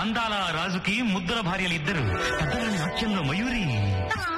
అందాల రాజుకి ముద్దుల భార్యలు ఇద్దరు, పెద్దరాని నాట్యంలో మయూరి.